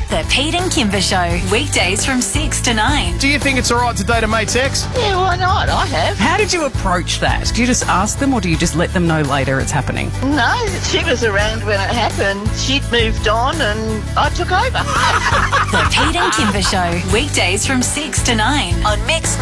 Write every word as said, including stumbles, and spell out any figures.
The Pete and Kimber Show, weekdays from six to nine. Do you think it's all right to date a mate's ex? Yeah, why not? I have. How did you approach that? Do you just ask them or do you just let them know later it's happening? No, she was around when it happened. She'd moved on and I took over. The Pete and Kimber Show, weekdays from six to nine on Mix